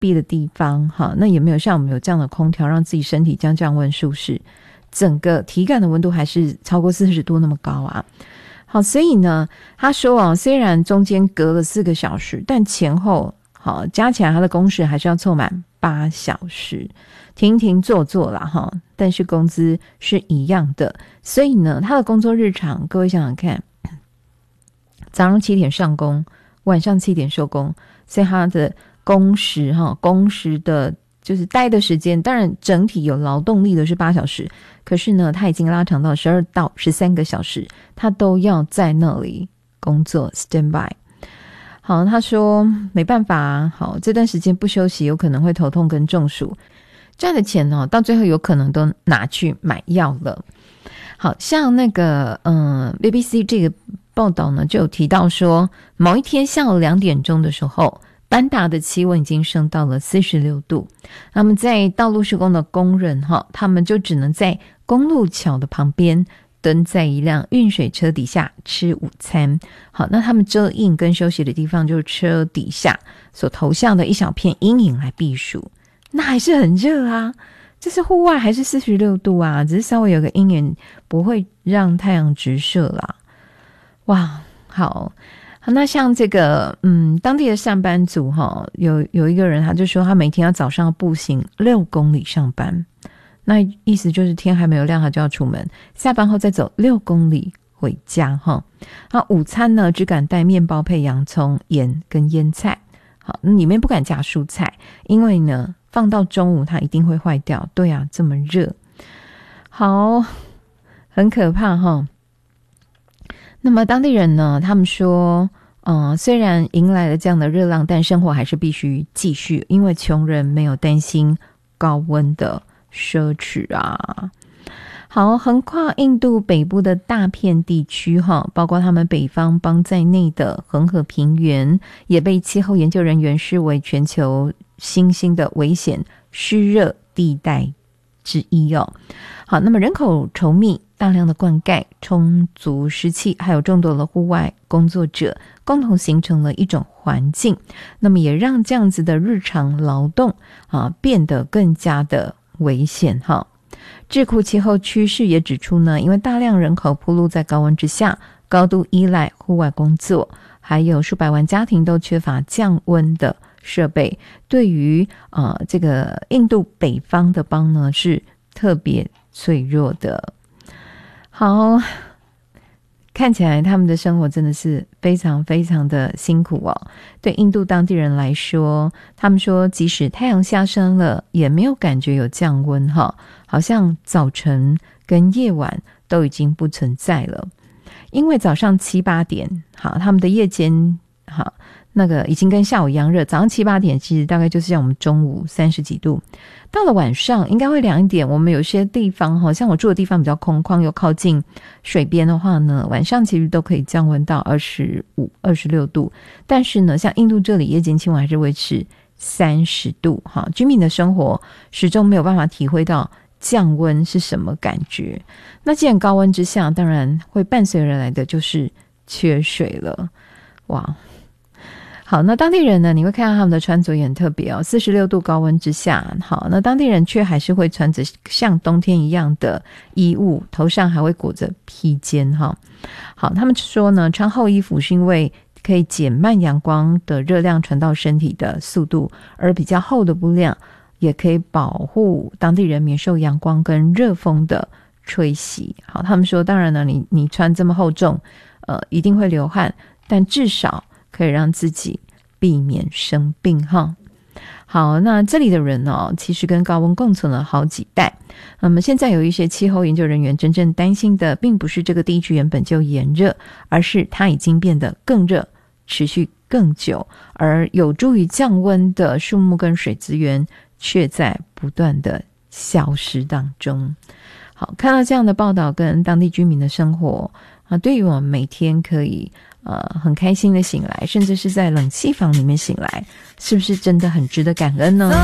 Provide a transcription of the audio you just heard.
闭的地方哈，那也没有像我们有这样的空调让自己身体降温舒适，整个体感的温度还是超过40度那么高啊。好，所以呢他说虽然中间隔了4个小时，但前后好加起来他的工时还是要凑满8小时，停停坐坐啦哈，但是工资是一样的。所以呢他的工作日常，各位想想看，早上7点上工，晚上7点收工，所以他的工时的就是待的时间，当然整体有劳动力的是8小时，可是呢他已经拉长到12到13个小时，他都要在那里工作 stand by。 好，他说没办法好，这段时间不休息有可能会头痛跟中暑，赚的钱到最后有可能都拿去买药了。好，像那个BBC 这个报道呢就有提到说，某一天下午2点钟的时候，班达的气温已经升到了46度，那么在道路施工的工人他们就只能在公路桥的旁边蹲在一辆运水车底下吃午餐。好，那他们遮阴跟休息的地方就是车底下所投下的一小片阴影来避暑，那还是很热啊，这是户外还是46度啊，只是稍微有个阴影，不会让太阳直射啦。哇，好，那像这个当地的上班族有一个人他就说他每天要早上步行6公里上班，那意思就是天还没有亮他就要出门，下班后再走6公里回家那午餐呢只敢带面包配洋葱盐跟腌菜，好，里面不敢加蔬菜，因为呢放到中午它一定会坏掉，对啊，这么热，好，很可怕那么当地人呢他们说虽然迎来了这样的热浪，但生活还是必须继续，因为穷人没有担心高温的奢侈啊。好，横跨印度北部的大片地区包括他们北方邦在内的恒河平原，也被气候研究人员视为全球新兴的危险湿热地带之一好，那么人口稠密，大量的灌溉，充足湿气，还有众多的户外工作者共同形成了一种环境，那么也让这样子的日常劳动变得更加的危险智库气候趋势也指出呢，因为大量人口暴露在高温之下，高度依赖户外工作，还有数百万家庭都缺乏降温的设备，对于这个印度北方的邦呢是特别脆弱的。好，看起来他们的生活真的是非常非常的辛苦对印度当地人来说，他们说即使太阳下山了也没有感觉有降温好像早晨跟夜晚都已经不存在了，因为早上7、8点好，他们的夜间好那个已经跟下午一样热，早上7、8点其实大概就是像我们中午30几度，到了晚上应该会凉一点。我们有些地方像我住的地方比较空旷又靠近水边的话呢，晚上其实都可以降温到25、26度，但是呢像印度这里夜间气温还是维持30度居民的生活始终没有办法体会到降温是什么感觉。那既然高温之下，当然会伴随而来的就是缺水了。哇，好，那当地人呢，你会看到他们的穿着也很特别46度高温之下，好，那当地人却还是会穿着像冬天一样的衣物，头上还会裹着披肩好，他们说呢，穿厚衣服是因为可以减慢阳光的热量传到身体的速度，而比较厚的布料也可以保护当地人免受阳光跟热风的吹袭。好，他们说当然呢，你穿这么厚重一定会流汗，但至少可以让自己避免生病好，那这里的人其实跟高温共存了好几代。那么现在有一些气候研究人员真正担心的并不是这个地区原本就炎热，而是它已经变得更热，持续更久，而有助于降温的树木跟水资源却在不断的消失当中。好，看到这样的报道跟当地居民的生活对于我们每天可以很开心的醒来，甚至是在冷气房里面醒来，是不是真的很值得感恩呢？